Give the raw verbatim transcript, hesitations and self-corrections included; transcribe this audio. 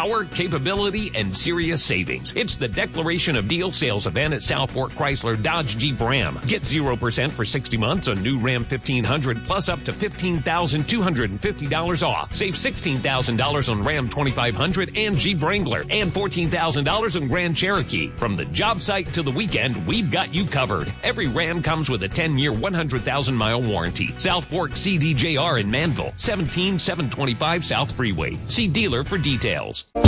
Power, capability, and serious savings. It's the Declaration of Deal sales event at South Fork Chrysler Dodge Jeep Ram. Get zero percent for sixty months on new Ram fifteen hundred plus up to fifteen thousand two hundred fifty dollars off. Save sixteen thousand dollars on Ram twenty-five hundred and Jeep Wrangler and fourteen thousand dollars on Grand Cherokee. From the job site to the weekend, we've got you covered. Every Ram comes with a ten-year, one hundred thousand mile warranty. South Fork C D J R in Manville, seventeen seven twenty-five South Freeway. See dealer for details.